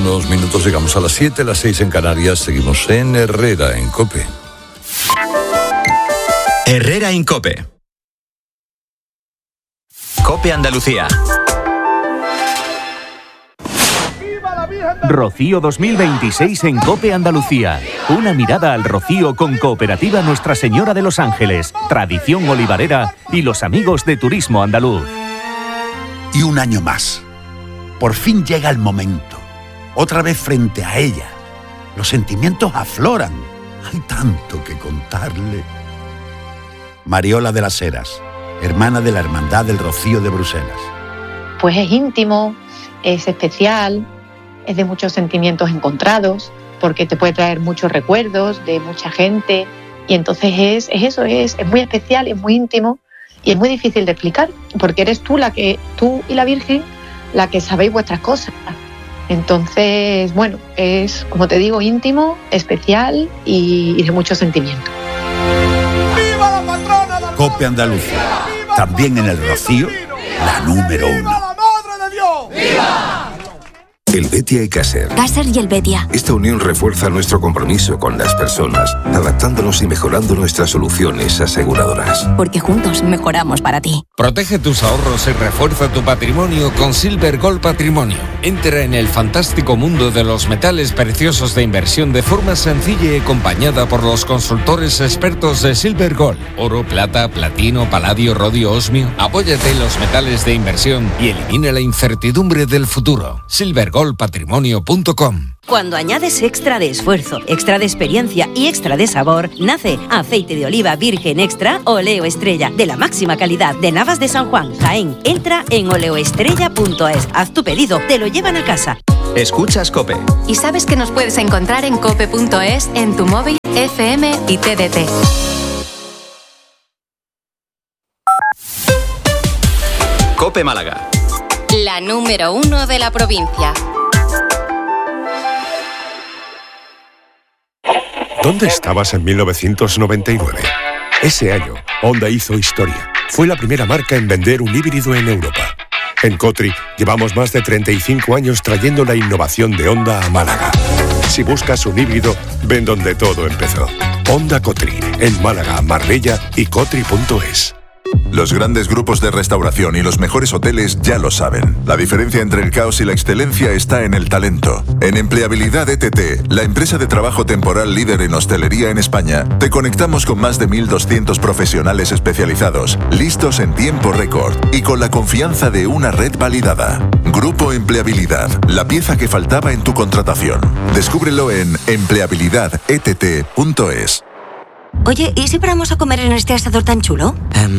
unos minutos llegamos a las 7, las 6 en Canarias. Seguimos en Herrera, en COPE. Herrera en COPE. COPE Andalucía. Rocío 2026 en COPE Andalucía. Una mirada al rocío con Cooperativa Nuestra Señora de los Ángeles, Tradición Olivarera y los amigos de Turismo Andaluz. Y un año más. Por fin llega el momento. Otra vez frente a ella. Los sentimientos afloran. Hay tanto que contarle. Mariola de las Heras, hermana de la Hermandad del Rocío de Bruselas. Pues es íntimo, es especial, es de muchos sentimientos encontrados, porque te puede traer muchos recuerdos de mucha gente, y entonces es muy especial, es muy íntimo y es muy difícil de explicar, porque eres tú y la Virgen la que sabéis vuestras cosas. Entonces, bueno, es, como te digo, íntimo, especial y de mucho sentimiento. ¡Viva la patrona del COPE Andalucía, también en el Rocío, la número 1. ¡Viva la Madre de Dios! ¡Viva! El Betia y Caser. Caser y el Betia. Esta unión refuerza nuestro compromiso con las personas, adaptándonos y mejorando nuestras soluciones aseguradoras. Porque juntos mejoramos para ti. Protege tus ahorros y refuerza tu patrimonio con Silver Gold Patrimonio. Entra en el fantástico mundo de los metales preciosos de inversión de forma sencilla y acompañada por los consultores expertos de Silver Gold. Oro, plata, platino, paladio, rodio, osmio. Apóyate en los metales de inversión y elimina la incertidumbre del futuro. silvergoldpatrimonio.com. Cuando añades extra de esfuerzo, extra de experiencia y extra de sabor, nace aceite de oliva virgen extra Oleo Estrella, de la máxima calidad de Navas de San Juan, Jaén. Entra en oleoestrella.es, haz tu pedido, te lo llevan a casa. Escuchas COPE. Y sabes que nos puedes encontrar en cope.es, en tu móvil, FM y TDT. COPE Málaga. La número 1 de la provincia. ¿Dónde estabas en 1999? Ese año, Honda hizo historia. Fue la primera marca en vender un híbrido en Europa. En Cotri llevamos más de 35 años trayendo la innovación de Honda a Málaga. Si buscas un híbrido, ven donde todo empezó. Honda Cotri, en Málaga, Marbella y Cotri.es. Los grandes grupos de restauración y los mejores hoteles ya lo saben. La diferencia entre el caos y la excelencia está en el talento. En Empleabilidad ETT, la empresa de trabajo temporal líder en hostelería en España, te conectamos con más de 1.200 profesionales especializados, listos en tiempo récord y con la confianza de una red validada. Grupo Empleabilidad, la pieza que faltaba en tu contratación. Descúbrelo en empleabilidadett.es. Oye, ¿y si paramos a comer en este asador tan chulo?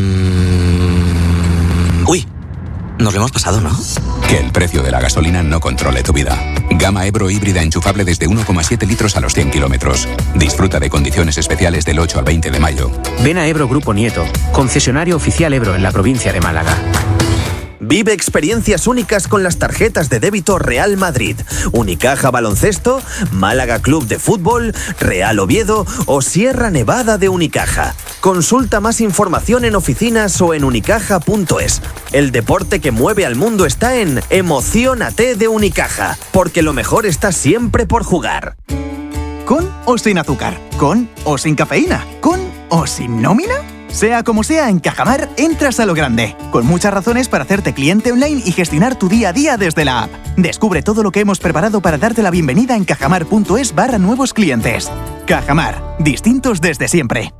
Uy, nos lo hemos pasado, ¿no? Que el precio de la gasolina no controle tu vida. Gama Ebro híbrida enchufable desde 1,7 litros a los 100 kilómetros. Disfruta de condiciones especiales del 8 al 20 de mayo. Ven a Ebro Grupo Nieto, concesionario oficial Ebro en la provincia de Málaga. Vive experiencias únicas con las tarjetas de débito Real Madrid, Unicaja Baloncesto, Málaga Club de Fútbol, Real Oviedo o Sierra Nevada de Unicaja. Consulta más información en oficinas o en unicaja.es. El deporte que mueve al mundo está en Emociónate de Unicaja, porque lo mejor está siempre por jugar. ¿Con o sin azúcar? ¿Con o sin cafeína? ¿Con o sin nómina? Sea como sea, en Cajamar entras a lo grande, con muchas razones para hacerte cliente online y gestionar tu día a día desde la app. Descubre todo lo que hemos preparado para darte la bienvenida en cajamar.es/nuevos clientes. Cajamar, distintos desde siempre.